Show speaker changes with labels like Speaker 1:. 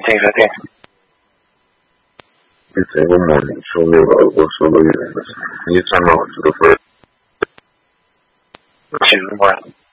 Speaker 1: 请说听。
Speaker 2: 你整个模拟说那个我说的原因，你站到这个分，
Speaker 1: 请问。